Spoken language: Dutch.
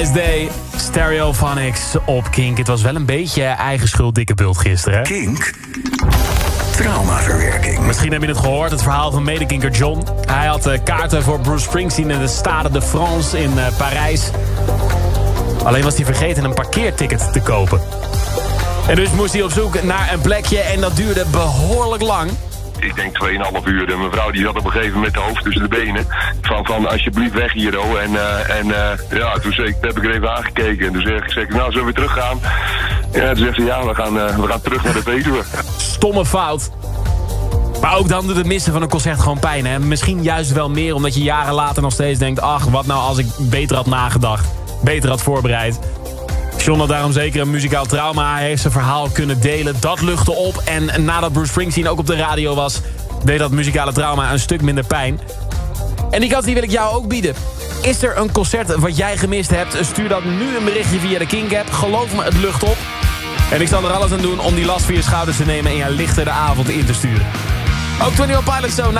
Nice Day, Stereophonics op Kink. Het was wel een beetje eigen schuld, dikke bult gisteren, hè? Kink. Traumaverwerking. Misschien heb je het gehoord, het verhaal van medekinker John. Hij had kaarten voor Bruce Springsteen in de Stade de France in Parijs. Alleen was hij vergeten een parkeerticket te kopen. En dus moest hij op zoek naar een plekje en dat duurde behoorlijk lang. Ik denk 2,5 uur. En mijn vrouw die zat op een gegeven moment de hoofd tussen de benen. Van alsjeblieft weg hier, oh. Ja, toen heb ik er even aangekeken. En toen zeg ik, nou, zullen we weer teruggaan? Ja, toen zegt ze, ja, we gaan terug naar de Veluwe. Stomme fout. Maar ook dan doet het missen van een concert gewoon pijn, hè? Misschien juist wel meer omdat je jaren later nog steeds denkt... ach, wat nou als ik beter had nagedacht, beter had voorbereid. John had daarom zeker een muzikaal trauma. Hij heeft zijn verhaal kunnen delen. Dat luchtte op. En nadat Bruce Springsteen ook op de radio was... deed dat muzikale trauma een stuk minder pijn. En die kans die wil ik jou ook bieden. Is er een concert wat jij gemist hebt? Stuur dan nu een berichtje via de Kink-app. Geloof me, het lucht op. En ik zal er alles aan doen om die last van je schouders te nemen... en je lichter de avond in te sturen. Ook 21 Pilots zo.